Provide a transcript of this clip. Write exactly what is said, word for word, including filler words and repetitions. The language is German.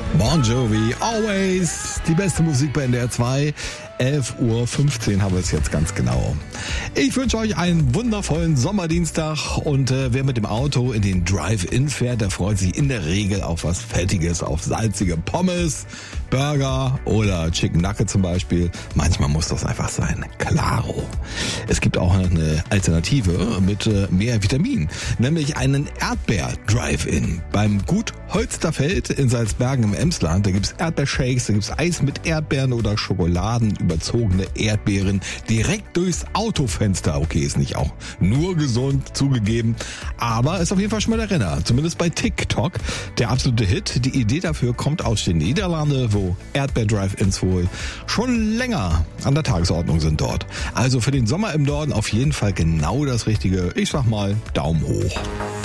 Bon Jovi, Always, die beste Musik bei N D R zwei. elf Uhr fünfzehn haben wir es jetzt ganz genau. Ich wünsche euch einen wundervollen Sommerdienstag und äh, wer mit dem Auto in den Drive-In fährt, der freut sich in der Regel auf was Fettiges, auf salzige Pommes, Burger oder Chicken Nugget zum Beispiel. Manchmal muss das einfach sein. Claro. Es gibt auch eine Alternative mit äh, mehr Vitamin, nämlich einen Erdbeer-Drive-In. Beim Gut Holsterfeld in Salzbergen im Emsland, da gibt's Erdbeershakes, da gibt's Eis mit Erdbeeren oder Schokoladen überzogene Erdbeeren direkt durchs Autofenster. Okay, ist nicht auch nur gesund zugegeben, aber ist auf jeden Fall schon mal der Renner. Zumindest bei TikTok der absolute Hit. Die Idee dafür kommt aus den Niederlanden, wo Erdbeer-Drive-Ins wohl schon länger an der Tagesordnung sind dort. Also für den Sommer im Norden auf jeden Fall genau das Richtige. Ich sag mal Daumen hoch.